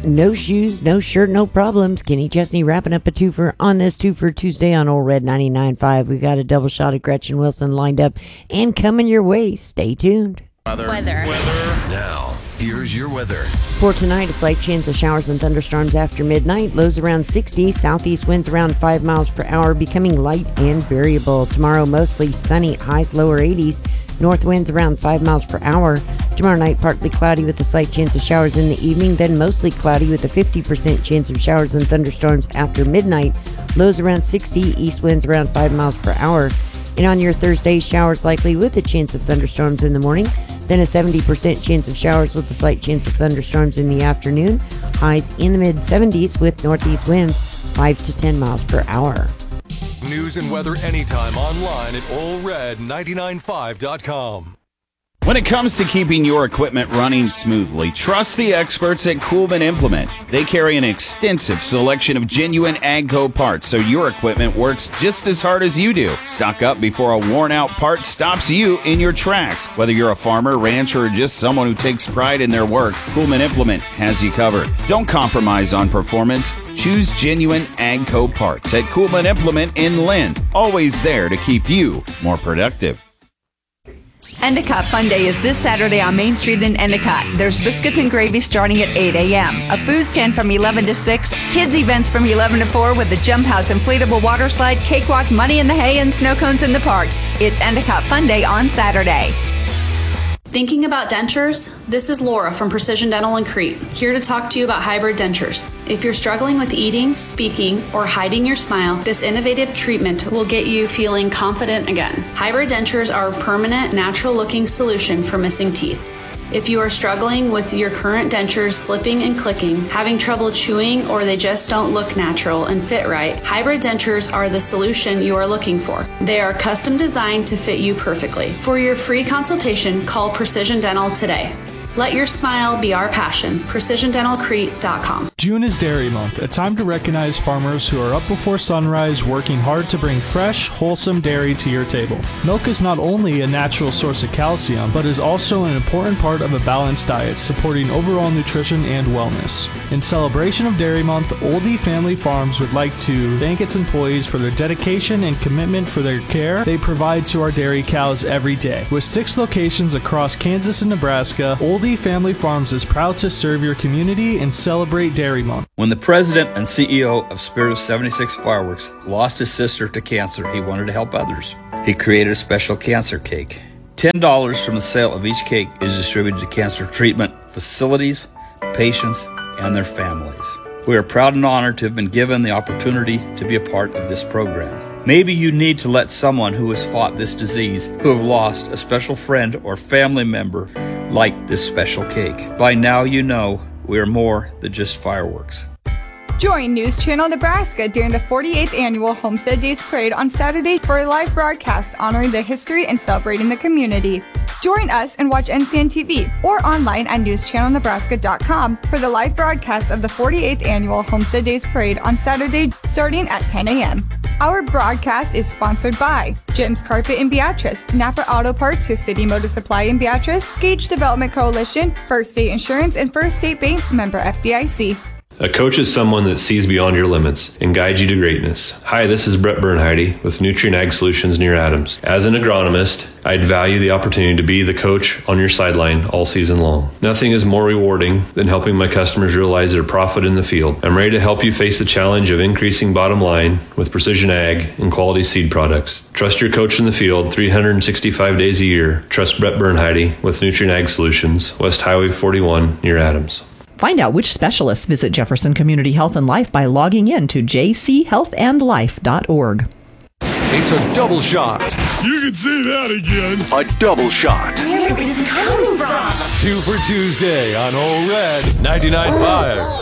No shoes, no shirt, no problems. Kenny Chesney wrapping up a twofer on this Twofer Tuesday on Old Red 99.5. We got a double shot of Gretchen Wilson lined up and coming your way. Stay tuned. Weather. Now, here's your weather. For tonight, a slight chance of showers and thunderstorms after midnight. Lows around 60. Southeast winds around 5 miles per hour, becoming light and variable. Tomorrow, mostly sunny. Highs lower 80s. North winds around 5 miles per hour. Tomorrow night, partly cloudy with a slight chance of showers in the evening. Then mostly cloudy with a 50% chance of showers and thunderstorms after midnight. Lows around 60. East winds around 5 miles per hour. And on your Thursday, showers likely with a chance of thunderstorms in the morning. Then a 70% chance of showers with a slight chance of thunderstorms in the afternoon. Highs in the mid-70s with northeast winds 5 to 10 miles per hour. News and weather anytime online at allred995.com. When it comes to keeping your equipment running smoothly, trust the experts at Kuhlman Implement. They carry an extensive selection of genuine AGCO parts, so your equipment works just as hard as you do. Stock up before a worn-out part stops you in your tracks. Whether you're a farmer, rancher, or just someone who takes pride in their work, Kuhlman Implement has you covered. Don't compromise on performance. Choose genuine AGCO parts at Kuhlman Implement in Lynn. Always there to keep you more productive. Endicott Fun Day is this Saturday on Main Street in Endicott. There's biscuits and gravy starting at 8 a.m., a food stand from 11 to 6, kids events from 11 to 4 with a jump house, inflatable water slide, cakewalk, money in the hay, and snow cones in the park. It's Endicott Fun Day on Saturday. Thinking about dentures? This is Laura from Precision Dental in Crete, here to talk to you about hybrid dentures. If you're struggling with eating, speaking, or hiding your smile, this innovative treatment will get you feeling confident again. Hybrid dentures are a permanent, natural-looking solution for missing teeth. If you are struggling with your current dentures slipping and clicking, having trouble chewing, or they just don't look natural and fit right, hybrid dentures are the solution you are looking for. They are custom designed to fit you perfectly. For your free consultation, call Precision Dental today. Let your smile be our passion. PrecisionDentalCrete.com. June is Dairy Month, a time to recognize farmers who are up before sunrise working hard to bring fresh, wholesome dairy to your table. Milk is not only a natural source of calcium, but is also an important part of a balanced diet, supporting overall nutrition and wellness. In celebration of Dairy Month, Oldie Family Farms would like to thank its employees for their dedication and commitment for their care they provide to our dairy cows every day. With 6 locations across Kansas and Nebraska, Oldie Family Farms is proud to serve your community and celebrate Dairy Month. When the president and CEO of Spirit of 76 Fireworks lost his sister to cancer, he wanted to help others. He created a special cancer cake. $10 from the sale of each cake is distributed to cancer treatment facilities, patients, and their families. We are proud and honored to have been given the opportunity to be a part of this program. Maybe you need to let someone who has fought this disease, who have lost a special friend or family member, like this special cake. By now you know we are more than just fireworks. Join News Channel Nebraska during the 48th Annual Homestead Days Parade on Saturday for a live broadcast honoring the history and celebrating the community. Join us and watch NCN TV or online at newschannelnebraska.com for the live broadcast of the 48th Annual Homestead Days Parade on Saturday starting at 10 a.m. Our broadcast is sponsored by Jim's Carpet in Beatrice, Napa Auto Parts, your City Motor Supply in Beatrice, Gage Development Coalition, First State Insurance, and First State Bank, member FDIC. A coach is someone that sees beyond your limits and guides you to greatness. Hi, this is Brett Bernheide with Nutrien Ag Solutions near Adams. As an agronomist, I'd value the opportunity to be the coach on your sideline all season long. Nothing is more rewarding than helping my customers realize their profit in the field. I'm ready to help you face the challenge of increasing bottom line with precision ag and quality seed products. Trust your coach in the field 365 days a year. Trust Brett Bernheide with Nutrien Ag Solutions, West Highway 41 near Adams. Find out which specialists visit Jefferson Community Health and Life by logging in to jchealthandlife.org. It's a double shot. You can say that again. A double shot. Where is this coming from? Twofer Tuesday on Old Red 99.5.